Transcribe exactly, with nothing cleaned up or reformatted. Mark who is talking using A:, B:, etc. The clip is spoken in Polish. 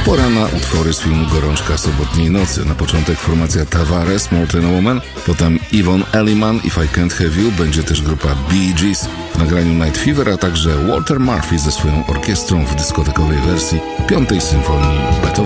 A: Pora na utwory z filmu Gorączka sobotniej nocy. Na początek formacja Tavares, More Than a Woman, potem Yvonne Elliman, If I Can't Have You, będzie też grupa Bee Gees w nagraniu Night Fever, a także Walter Murphy ze swoją orkiestrą w dyskotekowej wersji Piątej Symfonii Beethovena.